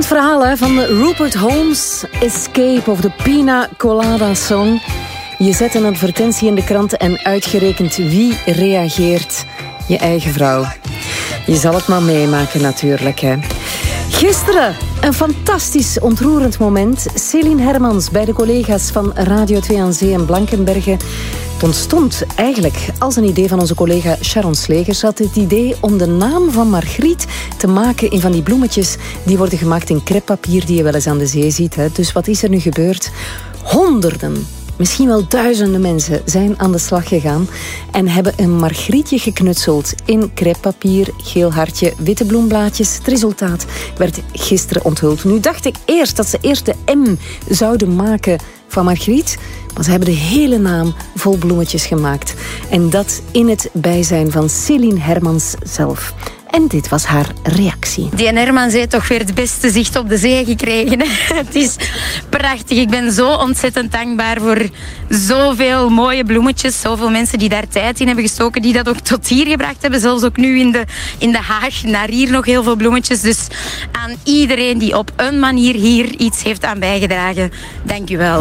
Bekend verhaal hè, van Rupert Holmes, Escape of de Pina Colada Song. Je zet een advertentie in de krant en uitgerekend wie reageert? Je eigen vrouw. Je zal het maar meemaken natuurlijk. Hè. Gisteren een fantastisch ontroerend moment. Céline Hermans bij de collega's van Radio 2 aan Zee en Blankenberge. Het ontstond eigenlijk als een idee van onze collega Sharon Slegers. Ze had het idee om de naam van Margriet te maken in van die bloemetjes die worden gemaakt in crêpepapier die je wel eens aan de zee ziet. Hè. Dus wat is er nu gebeurd? Honderden, misschien wel duizenden mensen zijn aan de slag gegaan en hebben een Margrietje geknutseld in crêpepapier, geel hartje, witte bloemblaadjes. Het resultaat werd gisteren onthuld. Nu dacht ik eerst dat ze eerst de M zouden maken van Margriet, maar ze hebben de hele naam vol bloemetjes gemaakt. En dat in het bijzijn van Céline Hermans zelf. En dit was haar reactie. Die Hermans heeft toch weer het beste zicht op de zee gekregen. Het is prachtig. Ik ben zo ontzettend dankbaar voor zoveel mooie bloemetjes. Zoveel mensen die daar tijd in hebben gestoken. Die dat ook tot hier gebracht hebben. Zelfs ook nu in de Haag. Naar hier nog heel veel bloemetjes. Dus aan iedereen die op een manier hier iets heeft aan bijgedragen. Dank u wel.